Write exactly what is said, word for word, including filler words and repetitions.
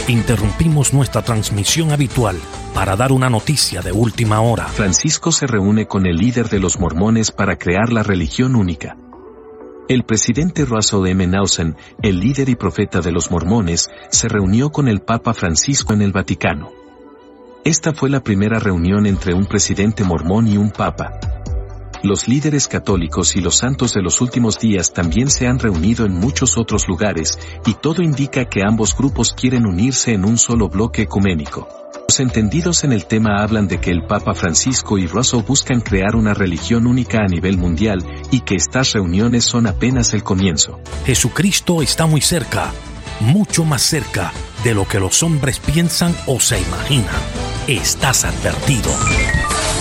Interrumpimos nuestra transmisión habitual para dar una noticia de última hora. Francisco se reúne con el líder de los mormones para crear la religión única. El presidente Russell M. Nelson, el líder y profeta de los mormones, se reunió con el Papa Francisco en el Vaticano. Esta fue la primera reunión entre un presidente mormón y un papa. Los líderes católicos y los santos de los últimos días también se han reunido en muchos otros lugares, y todo indica que ambos grupos quieren unirse en un solo bloque ecuménico. Los entendidos en el tema hablan de que el Papa Francisco y Russell buscan crear una religión única a nivel mundial, y que estas reuniones son apenas el comienzo. Jesucristo está muy cerca, mucho más cerca de lo que los hombres piensan o se imaginan. Estás advertido.